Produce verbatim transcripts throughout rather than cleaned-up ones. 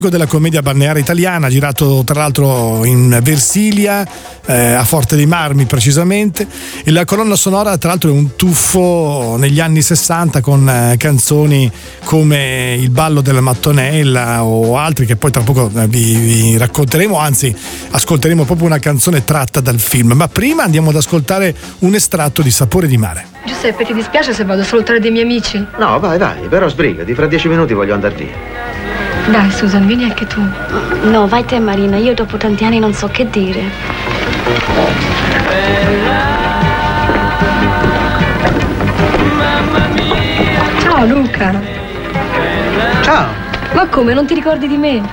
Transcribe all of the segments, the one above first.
della commedia balneare italiana, girato tra l'altro in Versilia, eh, a Forte dei Marmi precisamente, e la colonna sonora tra l'altro è un tuffo negli anni sessanta con eh, canzoni come Il ballo della mattonella o altri che poi tra poco eh, vi, vi racconteremo, anzi ascolteremo proprio una canzone tratta dal film. Ma prima andiamo ad ascoltare un estratto di Sapore di mare. Giuseppe, ti dispiace se vado a salutare dei miei amici? No, vai, vai, però sbrigati, fra dieci minuti voglio andar via. Dai, Susan, vieni anche tu. No, vai te, Marina, io dopo tanti anni non so che dire. Ciao, Luca. Ciao. Ma come, non ti ricordi di me?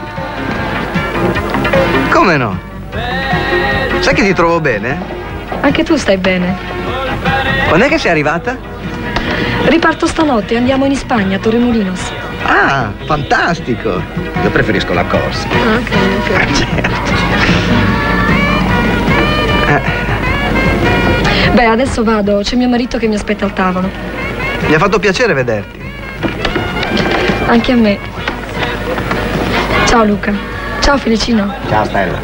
Come no? Sai che ti trovo bene? Anche tu stai bene. Quando è che sei arrivata? Riparto stanotte, andiamo in Spagna, a Torremolinos. Ah, fantastico. Io preferisco la corsa. Ah, ok, ok. Ah, certo. Eh. Beh, adesso vado, c'è mio marito che mi aspetta al tavolo. Mi ha fatto piacere vederti. Anche a me. Ciao Luca. Ciao Felicino. Ciao Stella.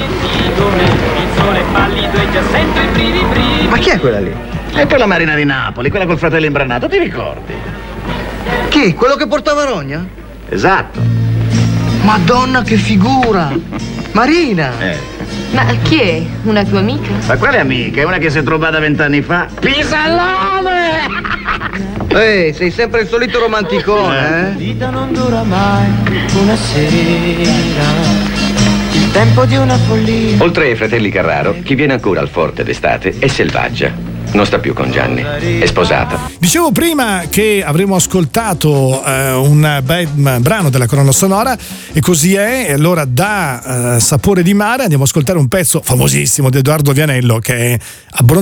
Ma chi è quella lì? È quella Marina di Napoli, quella col fratello imbranato, ti ricordi? Chi? Quello che portava rogna? Esatto. Madonna, che figura! Marina! Eh. Ma chi è? Una tua amica? Ma quale amica? È una che si è trovata vent'anni fa. Pisallone! Ehi, sei sempre il solito romanticone, eh? Vita non dura mai una sera. Il tempo di una follia. Oltre ai fratelli Carraro, chi viene ancora al forte d'estate è Selvaggia. Non sta più con Gianni, è sposata. Dicevo prima che avremmo ascoltato eh, un bel brano della colonna sonora, e così è. E allora da eh, Sapore di mare andiamo ad ascoltare un pezzo famosissimo di Edoardo Vianello, che è Abbronzato